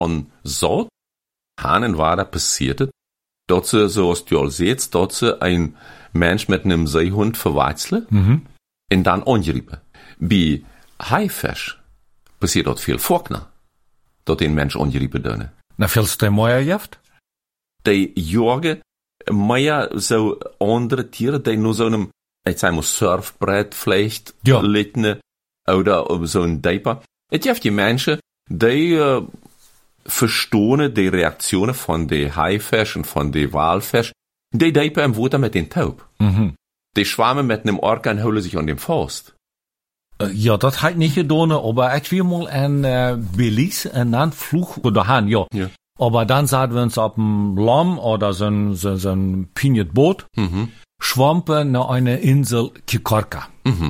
an Saat, Hanen war da passiert, dass sie, so als du all seht, dass sie ein Mensch mit einem Seehund verwechseln und dann angreifen. Bei Haifisch passiert dort viel vorkner, dass den Mensch angreifen dürfen. Na, vielst du mehr Jaft? Die jagen mehr so andere Tiere, die nur so einem, ich sag mal, Surfbrett vielleicht liegen, oder so ein Diaper. Es gibt die Menschen, die verstehen die Reaktionen von den Haifisch und von den Walfisch. Die Diaper im Wasser mit den Taub. Die schwammen mit einem Orkan und holen sich an dem Faust. Ja, das hat nicht getan, aber ich will mal in Belize und dann Flug oder Han, ja. Aber dann sahen wir uns auf dem Lamm oder so ein Pinetboot, schwampen nach einer Insel Kikorka.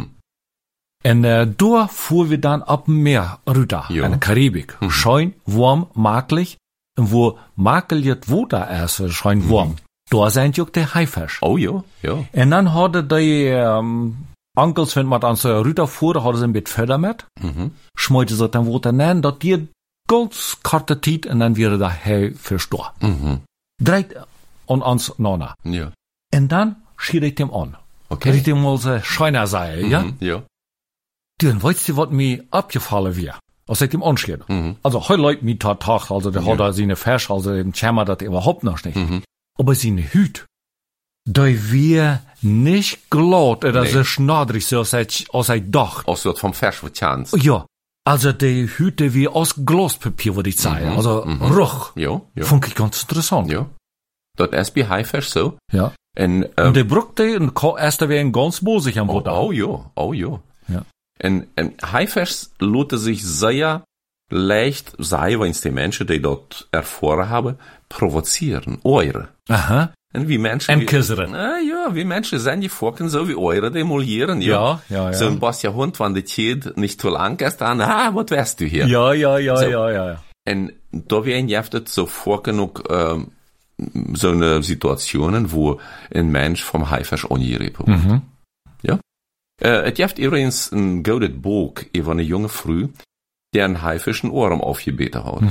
Und da fuhren wir dann ab dem Meer rüber, in der Karibik. Schön, warm, makelig. Und wo makelig Wasser ist, schön warm. Da sind ja die Haifisch. Oh ja, ja. Und dann hatte die Onkels, wenn man dann so rüber fuhr, hatte sie ein bisschen Föder mit. Schmeute sie dann Wasser nennen, dass die ganz kurze Zeit und dann wäre der Haifisch da. Direkt an uns nana. Ja. Und dann schied ich dem an. Okay. Ich dem mal so scheiner sei, ja? Ja. Dann weißt du, was mir abgefallen wäre, als ich dem anschied. Also, heute Leute mit Tag, also, der hat da seine Fisch, also, dem Schämmer das überhaupt noch nicht. Aber seine Hüt, die wär nicht glatt, oder so schnadrig, so als ich dachte. Als dat vom Fisch wird chance. Ja. Also, die Hüte wie aus Glaspapier, würde ich sagen. Also, ruch. Ja, ja. Fand ich ganz interessant. Ja. Das ist bei Haifisch so. Ja. Und die brückte, und erst wäre ganz bosig am Boot. Oh ja, oh ja. Ja. Und Haifisch lohnt sich sehr leicht, sei, wenn es die Menschen, die dort erfahren haben, provozieren, eure. Aha. Und wie Menschen. Entkisseren. Ja, wie Menschen sind die Forken so wie eure demolieren, ja. Ja. So ein Bastja Hund, wenn die Tier nicht zu lang ist, dann, was wärst du hier? Ja. Und da werden jeftet so Forken noch, so eine Situationen, wo ein Mensch vom Haifisch angegriffen wird. Ja? Es gibt übrigens ein golden Buch über eine junge Frau, der einen Haifischen Ohren aufgebeten hat.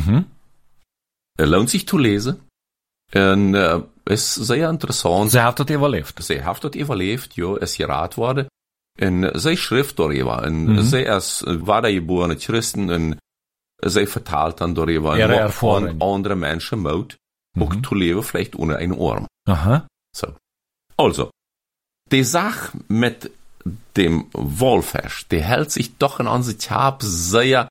Lohnt sich zu lesen. Und ist sehr interessant. Sie hat das überlebt. Sie hat das überlebt, ja, ist geraten worden. Und sie schrift darüber. Und sie war der geborene Christen und sie verteilt dann darüber. Und andere Menschen Mut, auch zu leben, vielleicht ohne einen Ohren. Aha. So. Also, die Sache mit dem Walfisch, die hält sich doch an sich ab sehr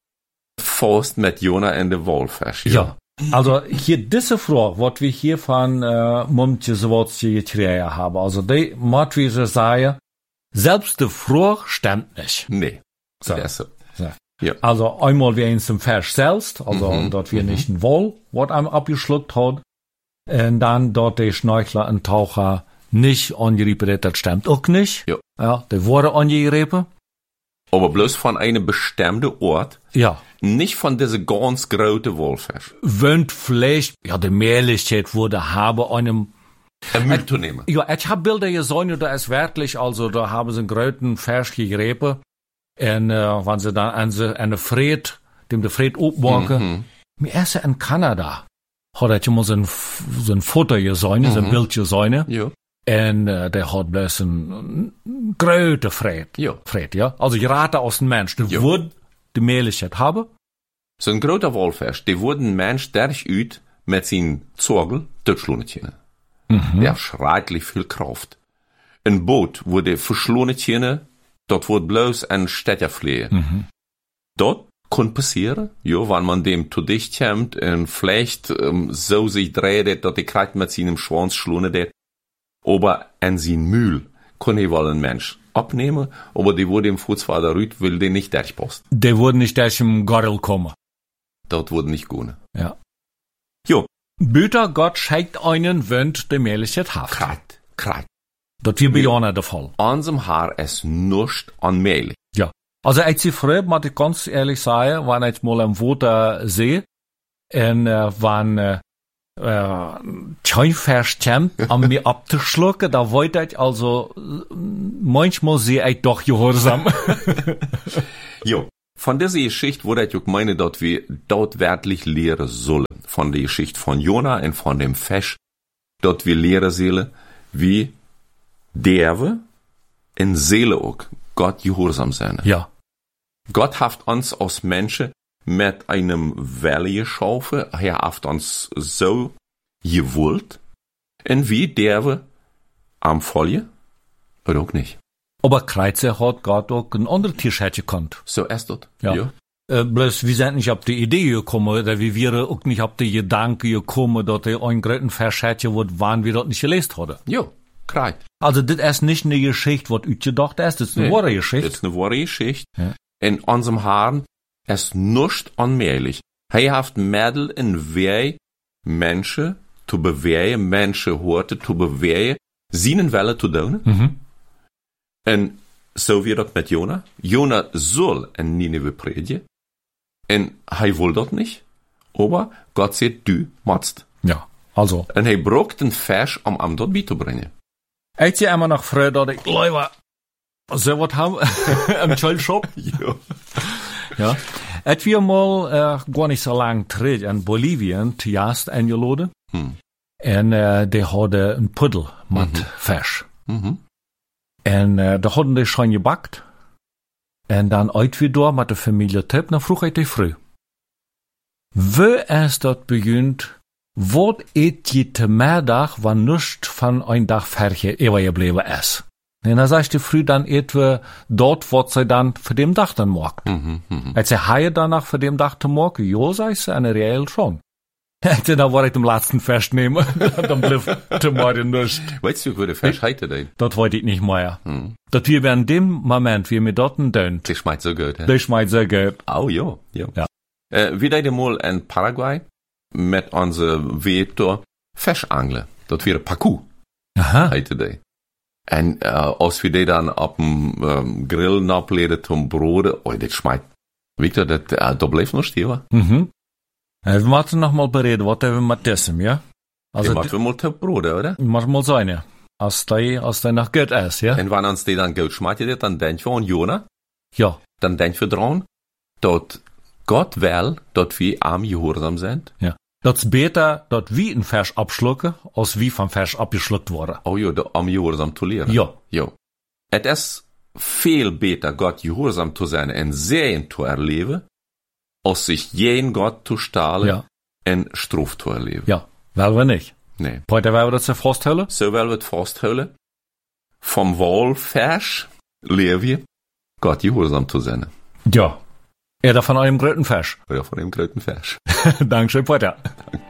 fast mit Jonah und dem Walfisch. Ja. Also, hier, diese Frage, was wir hier von, Mumtje Swatje gekriegt haben, also, die, muss wir sagen, selbst die Frage stimmt nicht. Nee. So. So. Ja. Also, einmal wir uns im Fisch selbst, also, dort wir nicht ein Wal, was einem abgeschluckt hat, und dann dort die Schnorchler und Taucher nicht angerieben, das stimmt auch nicht. Ja, die wurde angerieben. Aber bloß von einem bestimmten Ort. Ja. Nicht von dieser ganz großen Walfisch. Wenn vielleicht, ja, die Möglichkeit wurde, habe einem, mitzunehmen. Ja, ich habe Bilder gesehen, da ist wirklich, also, da haben sie einen großen Fisch gegriffen. Und, wenn sie dann an der Fred, dem der Fred aufmachen. Mir erst in Kanada, hat er mal so ein Foto gesehen, so ein Bild gesehen. Ja. Und, der hat bloß ein großer Fred. Ja. Fred, ja. Also, gerade aus dem Mensch, der würde die Möglichkeit haben. So ein großer Walfisch, der wurde ein Mensch durchüt mit seinen Zorgel durchschlungen können. Der hat schrecklich viel Kraft. Ein Boot wurde verschlungen können, dort wurde bloß ein Städter fliehen. Dort kann passieren, ja, wenn man dem zu dicht kommt und vielleicht so sich dreht, dass die kriegt mit seinem Schwanz schlungen det. Aber an sein Mühl kann er wohl ein Mensch abnehmen, aber die wurde im Fußfader rüt, will den nicht durchpassen. Der wurde nicht durch im Gorrel kommen. Dort wurde nicht gehen. Ja. Jo. Büter Gott schenkt einen, wenn der Möglichkeit hat. Krat. Das wir bejahnen der Fall. Ansem Haar ist nicht anmählich. Ja. Also, ich sie früher, muss ich ganz ehrlich sagen, wenn ich mal im Water sehe, und, wenn, kein Fisch kommt, an mir abzuschlucken, da wollte ich also, manchmal sehe ich doch gehorsam. Jo. von dieser Geschichte wurde ich auch meine, dass wir dort wirklich lehren sollen. Von der Geschichte von Jona und von dem Fisch, dass wir lehren sollen, wie derwe in Seele auch Gott gehorsam sein. Ja. Gott hat uns als Menschen mit einem Welle geschaffen, er hat uns so gewollt, und wie derwe am Folge, oder auch nicht. Aber Kreuze hat Gott auch ein anderes Tierschätz gekannt. So ist das. Ja. Bloß wir sind nicht auf die Idee gekommen, oder wir wären auch nicht auf die Gedanke gekommen, dass er ein großen Verschätz wird, wann wir das nicht gelesen haben. Ja, kreit. Also, das ist nicht eine Geschichte, was ich gedacht ist, das ist eine wahre Geschichte. Das ist eine wahre Geschichte. Ja. In unserem Haaren ist nicht unmöglich. Er hat Mittel in Weh, Menschen zu bewegen, Menschen heute zu bewegen, seinen Wille zu tun. Mhm. Und so wird das mit Jona. Jona soll in Nineveh predigen. Und er will das nicht. Aber Gott sagt, du machst. Ja, also. Und er braucht den Fisch, um dort beizubringen. Ich sehe immer noch früher, dass ich Leute so was haben im Zollshop. Ja. Ja. Et wir mal gar nicht so lang terug in Bolivien zu Jast eingeladen. Und die hadden een puddel met Fisch. En da hadden die schon gebackt. En dan uit weer door met de familie Tipp, dan vroeg ik die früh. Wie is dat begint? Wat eet je te middag, wanneer niets van een dag verder übergebleven is? En dan zei die früh, dan eten we dort, wat zij dan voor dem dag dan maakt. Als ze hij danach voor dem dag te maken, ja, zei ze, en reëel schon. Da war ich dem letzten Fest nehmen. Dann blieb der Morgen nicht. Weißt du, wo der Fisch heute denn? Das wollte ich nicht mehr. Das wir in dem Moment, wie wir dort tun. Das schmeckt so gut, ja? Das schmeckt so gut. Oh, ja. Wir deden mal in Paraguay mit unserem Veto Fischangeln. Das wäre Pacu. Aha. Heute denn. Und, als wir die dann auf dem Grill nachleden zum Brot, oh, das schmeckt. Victor, da bleibt noch stehen, Wir müssen noch mal bereden, was wir mit diesem, ja? Also, machen wir mal Top Brot, oder? Machen wir sein, ja. Als der nach gut ist, ja? Und wenn uns die dann gut schmeckt, dann denken wir an Jona. Ja. Dann denken wir dran, dass Gott will, dass wir am Gehorsam sind. Ja. Das ist besser, dass wir einen Fisch abschlucken, als wir vom Fisch abgeschluckt worden. Oh ja, am Gehorsam zu lernen. Ja. Ja. Es ist viel besser, Gott Gehorsam zu sein und Sehen zu erleben, als sich jeden Gott zu stahlen und Straf zu erleben. Ja, wollen wir nicht. Nee. Heute wollen wir das festhalten? So wollen wir das festhalten. Vom Walfisch lernen wir, Gott gehorsam zu sein. Ja. Oder von einem großen Fisch. Oder von einem großen Fisch. Dankeschön, Peter. Danke.